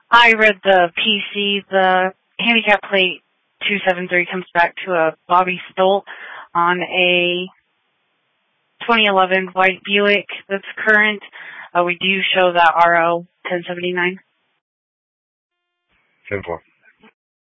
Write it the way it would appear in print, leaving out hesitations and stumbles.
I read the PC. The handicap plate 273 comes back to a Bobby Stolt on a 2011 white Buick that's current. We do show that RO 1079. 10-4.